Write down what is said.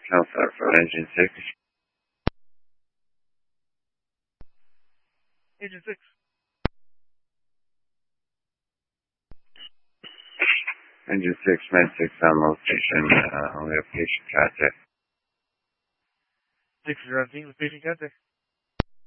Alpha for Engine 6. Agent 6. Engine 6, Med 6 on location. We have patient contact. 6 is on scene with patient contact.